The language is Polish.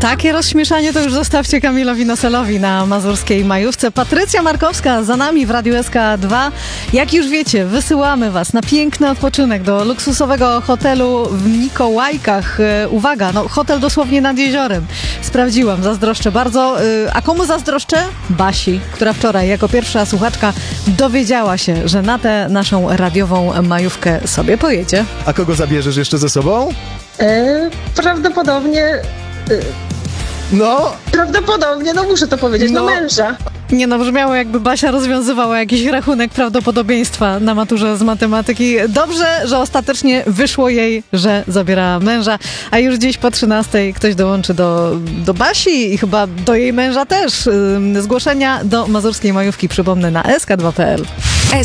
Takie rozśmieszanie to już zostawcie Kamilowi Noselowi na mazurskiej majówce. Patrycja Markowska za nami w Radiu SK2. Jak już wiecie, wysyłamy was na piękny odpoczynek do luksusowego hotelu w Mikołajkach. Uwaga, no hotel dosłownie nad jeziorem. Sprawdziłam, zazdroszczę bardzo. A komu zazdroszczę? Basi, która wczoraj jako pierwsza słuchaczka dowiedziała się, że na tę naszą radiową majówkę sobie pojedzie. A kogo zabierzesz jeszcze ze sobą? Prawdopodobnie, no muszę to powiedzieć, męża. Nie no, brzmiało jakby Basia rozwiązywała jakiś rachunek prawdopodobieństwa na maturze z matematyki. Dobrze, że ostatecznie wyszło jej, że zabiera męża, a już dziś po 13:00 ktoś dołączy do Basi i chyba do jej męża też. Zgłoszenia do mazurskiej majówki przypomnę na sk2.pl.